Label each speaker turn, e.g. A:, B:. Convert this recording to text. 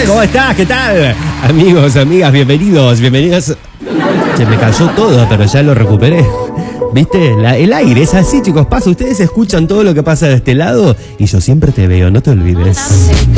A: ¿Cómo estás? ¿Qué tal? Amigos, amigas, bienvenidos. Se me cayó todo, pero ya lo recuperé. ¿Viste? El aire es así, chicos. Pasa, ustedes escuchan todo lo que pasa de este lado y yo siempre te veo, no te olvides.